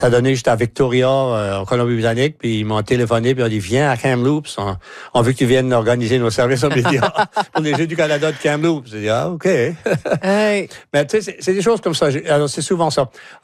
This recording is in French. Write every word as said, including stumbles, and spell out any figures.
Ça a donné, j'étais à Victoria, euh, en Colombie-Britannique, puis ils m'ont téléphoné, puis ils ont dit, viens à Kamloops, on, on veut que tu viennes organiser nos services aux médias pour les Jeux du Canada de Kamloops. J'ai dit, ah, OK. Hey. Mais tu sais, c'est, c'est des choses comme ça. Alors, c'est souvent ça.